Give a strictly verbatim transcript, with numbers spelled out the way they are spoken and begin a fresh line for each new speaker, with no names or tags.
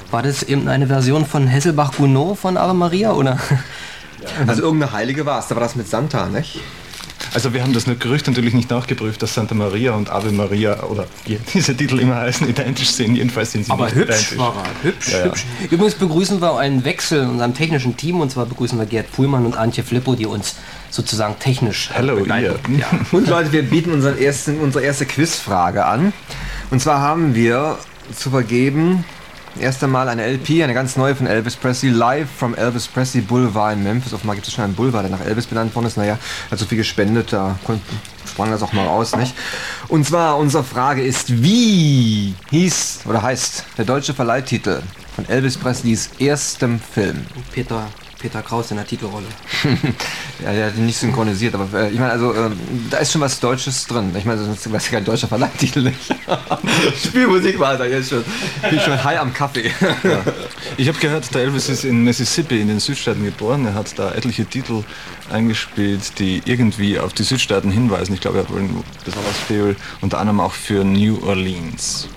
War das eben eine Version von Hesselbach-Gounod von Ave Maria, oder?
Also irgendeine Heilige war es, da war das mit Santa, nicht?
Also wir haben das Gerücht natürlich nicht nachgeprüft, dass Santa Maria und Ave Maria oder wie diese Titel immer heißen, identisch sind. Jedenfalls sind sie
Aber
nicht
hübsch
identisch.
war er, hübsch,
Ja, ja.
hübsch. Übrigens begrüßen wir einen Wechsel in unserem technischen Team, und zwar begrüßen wir Gerd Puhlmann und Antje Flippo, die uns sozusagen technisch
Hello,
begleiten.
ihr.
Ja.
Und Leute, wir bieten unseren ersten, unsere erste Quizfrage an. Und zwar haben wir zu vergeben erst einmal eine L P, eine ganz neue von Elvis Presley, live from Elvis Presley Boulevard in Memphis. Offenbar gibt es schon einen Boulevard, der nach Elvis benannt worden ist. Naja, hat so viel gespendet, da konnten, sprang das auch mal raus, nicht? Und zwar, unsere Frage ist, wie hieß oder heißt der deutsche Verleihtitel von Elvis Presleys erstem Film?
Peter, Peter Kraus in der Titelrolle.
Ja, der hat ihn nicht synchronisiert, aber äh, ich meine, also ähm, da ist schon was Deutsches drin. Ich meine, das ist kein deutscher Verleihtitel, nicht? Spielmusik weiter, jetzt schon. Ich bin schon high am Kaffee.
Ja. Ich habe gehört, der Elvis ist in Mississippi in den Südstaaten geboren. Er hat da etliche Titel eingespielt, die irgendwie auf die Südstaaten hinweisen. Ich glaube, er hat wohl besonders viel, unter anderem auch für New Orleans.